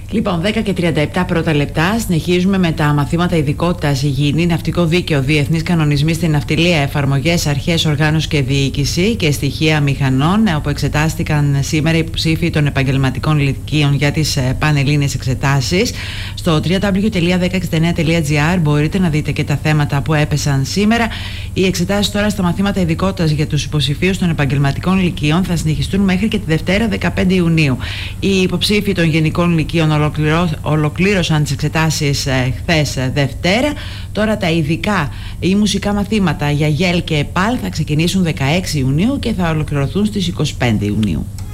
Λοιπόν, 10:37 πρώτα λεπτά. Συνεχίζουμε με τα μαθήματα ειδικότητας υγιεινή, ναυτικό δίκαιο, διεθνείς κανονισμοί στην ναυτιλία, εφαρμογές, αρχές, οργάνωση και διοίκηση και στοιχεία μηχανών, όπου εξετάστηκαν σήμερα οι υποψήφοι των επαγγελματικών λυκείων για τις πανελλήνιες εξετάσεις. Στο www.1069.gr μπορείτε να δείτε και τα θέματα που έπεσαν σήμερα. Οι εξετάσεις τώρα στα μαθήματα ειδικότητας για τους υποψηφίους των επαγγελματικών λυκείων θα συνεχιστούν μέχρι και τη Δευτέρα 15 Ιουνίου. Οι υποψήφοι των γενικών λυκείων ολοκλήρωσαν τις εξετάσεις χθες Δευτέρα. Τώρα τα ειδικά ή μουσικά μαθήματα για ΓΕΛ και ΕΠΑΛ θα ξεκινήσουν 16 Ιουνίου και θα ολοκληρωθούν στις 25 Ιουνίου.